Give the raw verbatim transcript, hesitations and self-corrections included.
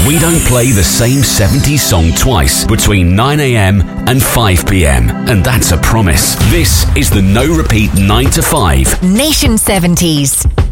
We don't play the same seventies song twice between nine a.m. and five p.m. And that's a promise. This is the No Repeat nine to five. Nation seventies.